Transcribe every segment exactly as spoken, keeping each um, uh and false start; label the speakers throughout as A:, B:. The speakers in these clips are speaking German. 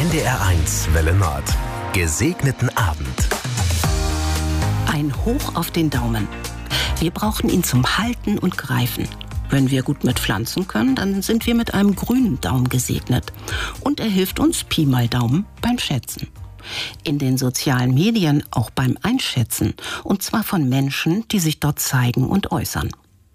A: N D R eins Welle Nord. Gesegneten Abend.
B: Ein Hoch auf den Daumen. Wir brauchen ihn zum Halten und Greifen. Wenn wir gut mit Pflanzen können, dann sind wir mit einem grünen Daumen gesegnet. Und er hilft uns Pi mal Daumen beim Schätzen. In den sozialen Medien auch beim Einschätzen. Und zwar von Menschen, die sich dort zeigen und äußern.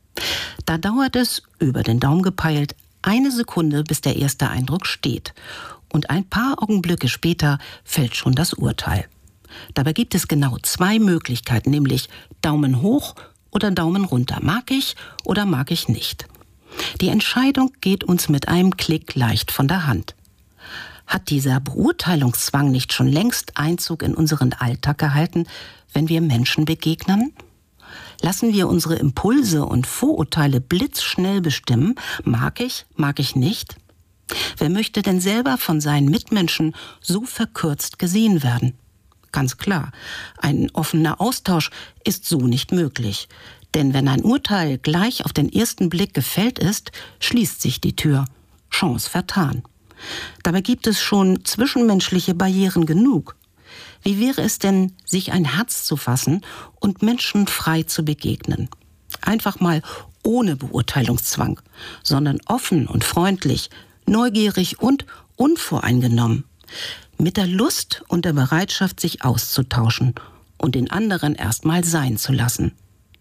B: Da dauert es, über den Daumen gepeilt, eine Sekunde, bis der erste Eindruck steht. Und ein paar Augenblicke später fällt schon das Urteil. Dabei gibt es genau zwei Möglichkeiten, nämlich Daumen hoch oder Daumen runter. Mag ich oder mag ich nicht? Die Entscheidung geht uns mit einem Klick leicht von der Hand. Hat dieser Beurteilungszwang nicht schon längst Einzug in unseren Alltag gehalten, wenn wir Menschen begegnen? Lassen wir unsere Impulse und Vorurteile blitzschnell bestimmen? Mag ich, mag ich nicht? Wer möchte denn selber von seinen Mitmenschen so verkürzt gesehen werden? Ganz klar, ein offener Austausch ist so nicht möglich. Denn wenn ein Urteil gleich auf den ersten Blick gefällt ist, schließt sich die Tür. Chance vertan. Dabei gibt es schon zwischenmenschliche Barrieren genug. Wie wäre es denn, sich ein Herz zu fassen und Menschen frei zu begegnen? Einfach mal ohne Beurteilungszwang, sondern offen und freundlich, neugierig und unvoreingenommen. Mit der Lust und der Bereitschaft, sich auszutauschen und den anderen erstmal sein zu lassen.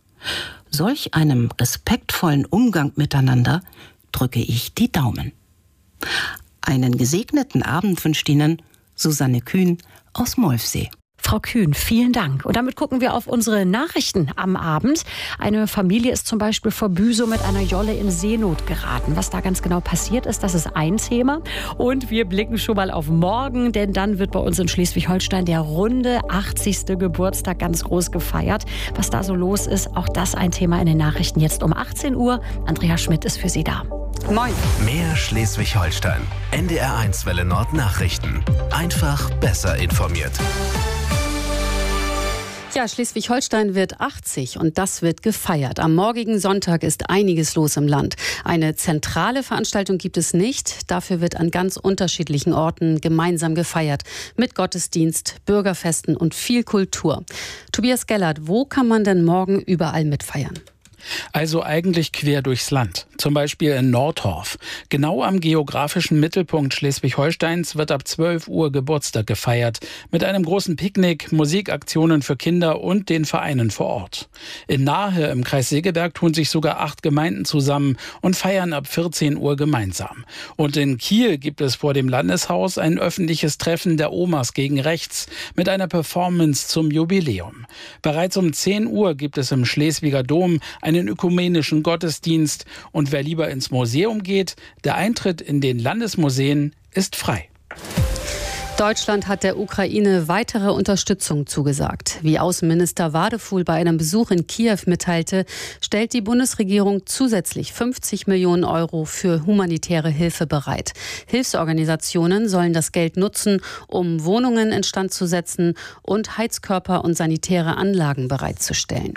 B: Solch einem respektvollen Umgang miteinander drücke ich die Daumen. Einen gesegneten Abend wünscht Ihnen Susanne Kühn aus Molfsee.
C: Frau Kühn, vielen Dank. Und damit gucken wir auf unsere Nachrichten am Abend. Eine Familie ist zum Beispiel vor Büsum mit einer Jolle in Seenot geraten. Was da ganz genau passiert ist, das ist ein Thema. Und wir blicken schon mal auf morgen, denn dann wird bei uns in Schleswig-Holstein der runde achtzigste Geburtstag ganz groß gefeiert. Was da so los ist, auch das ein Thema in den Nachrichten jetzt um achtzehn Uhr. Andrea Schmidt ist für Sie da. Moin.
A: Mehr Schleswig-Holstein. N D R eins Welle Nord Nachrichten. Einfach besser informiert.
D: Ja, Schleswig-Holstein wird achtzig und das wird gefeiert. Am morgigen Sonntag ist einiges los im Land. Eine zentrale Veranstaltung gibt es nicht. Dafür wird an ganz unterschiedlichen Orten gemeinsam gefeiert. Mit Gottesdienst, Bürgerfesten und viel Kultur. Tobias Gellert, wo kann man denn morgen überall mitfeiern?
E: Also eigentlich quer durchs Land, zum Beispiel in Nordhorf. Genau am geografischen Mittelpunkt Schleswig-Holsteins wird ab zwölf Uhr Geburtstag gefeiert. Mit einem großen Picknick, Musikaktionen für Kinder und den Vereinen vor Ort. In Nahe im Kreis Segeberg tun sich sogar acht Gemeinden zusammen und feiern ab vierzehn Uhr gemeinsam. Und in Kiel gibt es vor dem Landeshaus ein öffentliches Treffen der Omas gegen Rechts mit einer Performance zum Jubiläum. Bereits um zehn Uhr gibt es im Schleswiger Dom einen ökumenischen Gottesdienst und wer lieber ins Museum geht, der Eintritt in den Landesmuseen ist frei.
D: Deutschland hat der Ukraine weitere Unterstützung zugesagt. Wie Außenminister Wadefuhl bei einem Besuch in Kiew mitteilte, stellt die Bundesregierung zusätzlich fünfzig Millionen Euro für humanitäre Hilfe bereit. Hilfsorganisationen sollen das Geld nutzen, um Wohnungen instand zu setzen und Heizkörper und sanitäre Anlagen bereitzustellen.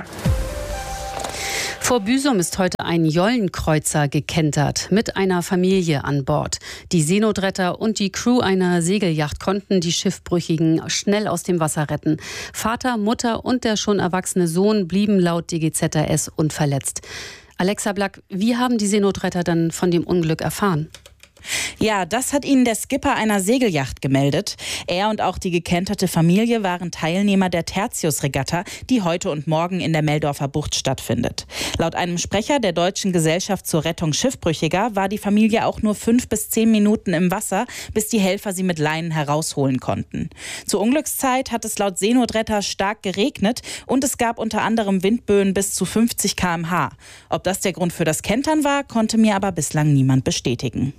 D: Vor Büsum ist heute ein Jollenkreuzer gekentert mit einer Familie an Bord. Die Seenotretter und die Crew einer Segelyacht konnten die Schiffbrüchigen schnell aus dem Wasser retten. Vater, Mutter und der schon erwachsene Sohn blieben laut D G Z R S unverletzt. Alexa Black, wie haben die Seenotretter dann von dem Unglück erfahren?
F: Ja, das hat ihnen der Skipper einer Segelyacht gemeldet. Er und auch die gekenterte Familie waren Teilnehmer der Tertius-Regatta, die heute und morgen in der Meldorfer Bucht stattfindet. Laut einem Sprecher der Deutschen Gesellschaft zur Rettung Schiffbrüchiger war die Familie auch nur fünf bis zehn Minuten im Wasser, bis die Helfer sie mit Leinen herausholen konnten. Zur Unglückszeit hat es laut Seenotretter stark geregnet und es gab unter anderem Windböen bis zu fünfzig Kilometer pro Stunde. Ob das der Grund für das Kentern war, konnte mir aber bislang niemand bestätigen.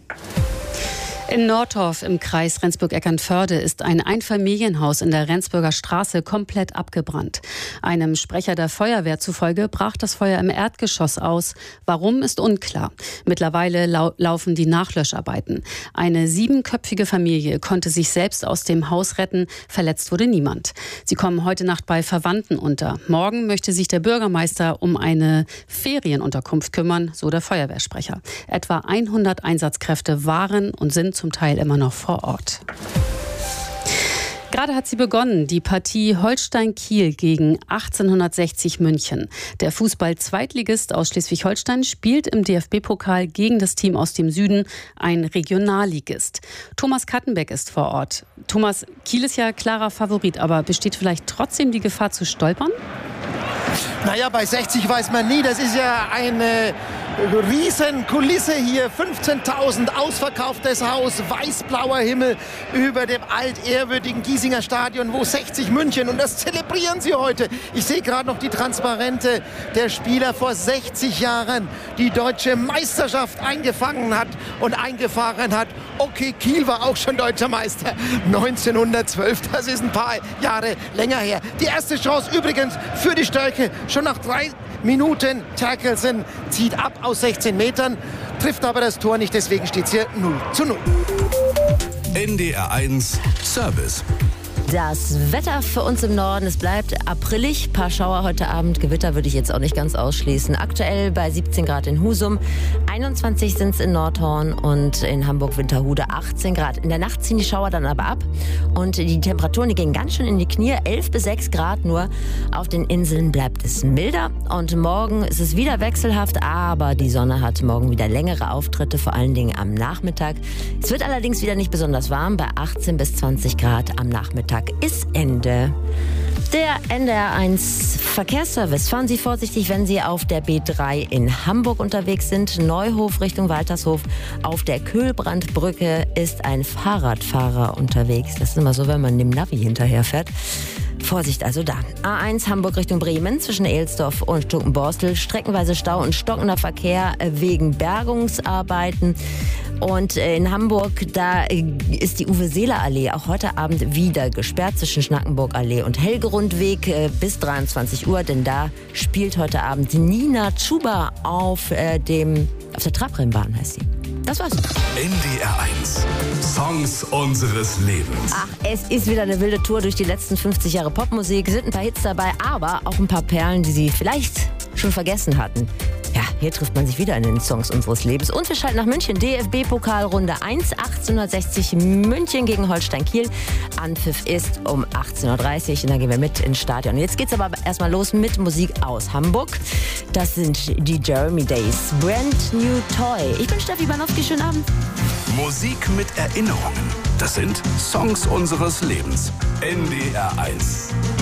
D: In Nordhorf im Kreis Rendsburg-Eckernförde ist ein Einfamilienhaus in der Rendsburger Straße komplett abgebrannt. Einem Sprecher der Feuerwehr zufolge brach das Feuer im Erdgeschoss aus. Warum, ist unklar. Mittlerweile lau- laufen die Nachlöscharbeiten. Eine siebenköpfige Familie konnte sich selbst aus dem Haus retten. Verletzt wurde niemand. Sie kommen heute Nacht bei Verwandten unter. Morgen möchte sich der Bürgermeister um eine Ferienunterkunft kümmern, so der Feuerwehrsprecher. Etwa hundert Einsatzkräfte waren und sind zum Teil immer noch vor Ort. Gerade hat sie begonnen, die Partie Holstein-Kiel gegen achtzehnhundertsechzig München. Der Fußball-Zweitligist aus Schleswig-Holstein spielt im D F B-Pokal gegen das Team aus dem Süden, ein Regionalligist. Thomas Kattenbeck ist vor Ort. Thomas, Kiel ist ja klarer Favorit, aber besteht vielleicht trotzdem die Gefahr zu stolpern?
G: Naja, bei sechzig weiß man nie. Das ist ja eine Riesenkulisse hier. fünfzehntausend, ausverkauftes Haus, weiß-blauer Himmel über dem altehrwürdigen Giesinger Stadion, wo sechzig München, und das zelebrieren sie heute. Ich sehe gerade noch die Transparente der Spieler vor sechzig Jahren, die deutsche Meisterschaft eingefangen hat und eingefahren hat. Okay, Kiel war auch schon deutscher Meister neunzehnhundertzwölf. Das ist ein paar Jahre länger her. Die erste Chance übrigens für die Störche. Schon nach drei Minuten. Terkelsen zieht ab aus sechzehn Metern, trifft aber das Tor nicht. Deswegen steht es hier null zu null.
A: N D R eins Service.
H: Das Wetter für uns im Norden, es bleibt aprillig. Ein paar Schauer heute Abend, Gewitter würde ich jetzt auch nicht ganz ausschließen. Aktuell bei siebzehn Grad in Husum, einundzwanzig sind es in Nordhorn und in Hamburg-Winterhude achtzehn Grad. In der Nacht ziehen die Schauer dann aber ab und die Temperaturen, die gehen ganz schön in die Knie. elf bis sechs Grad nur. Auf den Inseln bleibt es milder und morgen ist es wieder wechselhaft, aber die Sonne hat morgen wieder längere Auftritte, vor allen Dingen am Nachmittag. Es wird allerdings wieder nicht besonders warm, bei achtzehn bis zwanzig Grad am Nachmittag. Ist Ende. Der N D R eins Verkehrsservice. Fahren Sie vorsichtig, wenn Sie auf der B drei in Hamburg unterwegs sind. Neuhof Richtung Waltershof. Auf der Köhlbrandbrücke ist ein Fahrradfahrer unterwegs. Das ist immer so, wenn man dem Navi hinterherfährt. Vorsicht also da. A eins Hamburg Richtung Bremen zwischen Ehlsdorf und Stukenborstel. Streckenweise Stau und stockender Verkehr wegen Bergungsarbeiten. Und in Hamburg, da ist die Uwe-Seeler-Allee auch heute Abend wieder gesperrt zwischen Schnackenburg-Allee und Helgerundweg bis dreiundzwanzig Uhr. Denn da spielt heute Abend Nina Chuba auf, äh, dem, auf der Trabrennbahn, heißt sie. Das war's.
A: N D R eins. Songs unseres Lebens.
H: Ach, es ist wieder eine wilde Tour durch die letzten fünfzig Jahre Popmusik. Sind ein paar Hits dabei, aber auch ein paar Perlen, die Sie vielleicht schon vergessen hatten. Ja, hier trifft man sich wieder in den Songs unseres Lebens. Und wir schalten nach München. D F B-Pokal Runde eins, achtzehnhundertsechzig München gegen Holstein-Kiel. Anpfiff ist um achtzehn Uhr dreißig und dann gehen wir mit ins Stadion. Jetzt geht's aber erstmal los mit Musik aus Hamburg. Das sind die Jeremy Days. Brand New Toy. Ich bin Steffi Banowski. Schönen Abend.
A: Musik mit Erinnerungen. Das sind Songs unseres Lebens. N D R eins.